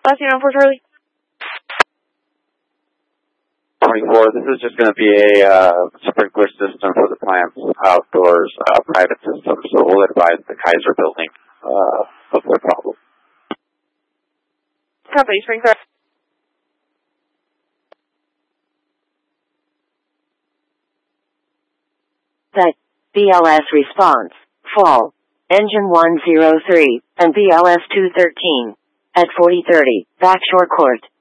Last unit for Charlie. 24, this is just going to be a sprinkler system for the plant's outdoors private system, so we'll advise the Kaiser building of their problem. Company sprinkler. That BLS response, fall, engine 103, and BLS 213, at 4030, Backshore Court.